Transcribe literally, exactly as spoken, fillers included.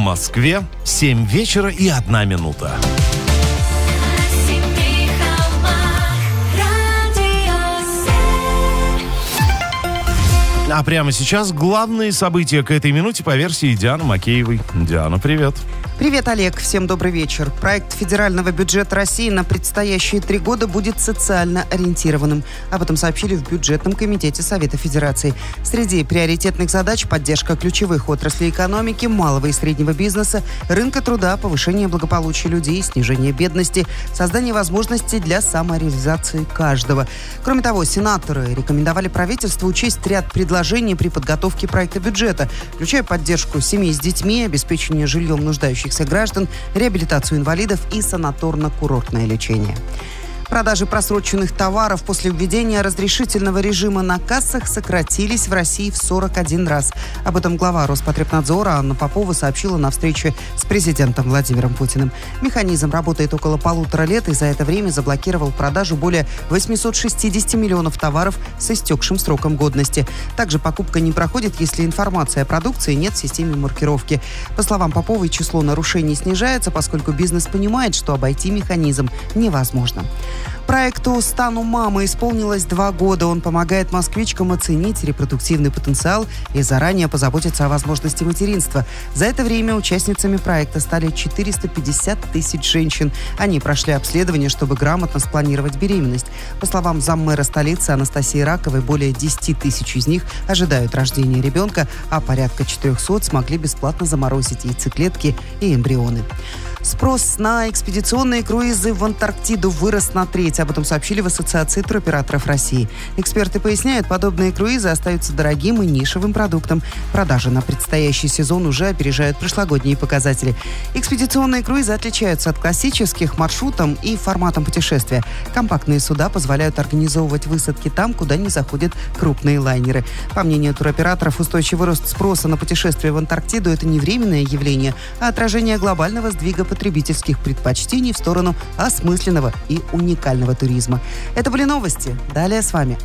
Москве семь вечера и одна минута. А прямо сейчас главные события к этой минуте по версии Дианы Макеевой. Диана, привет. Привет, Олег. Всем добрый вечер. Проект федерального бюджета России на предстоящие три года будет социально ориентированным. Об этом сообщили в бюджетном комитете Совета Федерации. Среди приоритетных задач – поддержка ключевых отраслей экономики, малого и среднего бизнеса, рынка труда, повышение благополучия людей, снижение бедности, создание возможностей для самореализации каждого. Кроме того, сенаторы рекомендовали правительству учесть ряд предложений при подготовке проекта бюджета, включая поддержку семей с детьми, обеспечение жильем нуждающихся граждан, реабилитацию инвалидов и санаторно-курортное лечение. Продажи просроченных товаров после введения разрешительного режима на кассах сократились в России в сорок один раз. Об этом глава Роспотребнадзора Анна Попова сообщила на встрече с президентом Владимиром Путиным. Механизм работает около полутора лет и за это время заблокировал продажу более восемьсот шестьдесят миллионов товаров с истекшим сроком годности. Также покупка не проходит, если информации о продукции нет в системе маркировки. По словам Поповой, число нарушений снижается, поскольку бизнес понимает, что обойти механизм невозможно. Проекту «Стану мамой» исполнилось два года. Он помогает москвичкам оценить репродуктивный потенциал и заранее позаботиться о возможности материнства. За это время участницами проекта стали четыреста пятьдесят тысяч женщин. Они прошли обследование, чтобы грамотно спланировать беременность. По словам заммэра столицы Анастасии Раковой, более десять тысяч из них ожидают рождения ребенка, а порядка четыреста смогли бесплатно заморозить яйцеклетки и эмбрионы. Спрос на экспедиционные круизы в Антарктиду вырос на треть. Об этом сообщили в Ассоциации туроператоров России. Эксперты поясняют, подобные круизы остаются дорогим и нишевым продуктом. Продажи на предстоящий сезон уже опережают прошлогодние показатели. Экспедиционные круизы отличаются от классических маршрутом и форматом путешествия. Компактные суда позволяют организовывать высадки там, куда не заходят крупные лайнеры. По мнению туроператоров, устойчивый рост спроса на путешествия в Антарктиду – это не временное явление, а отражение глобального сдвига потребительских предпочтений в сторону осмысленного и уникального туризма. Это были новости. Далее с вами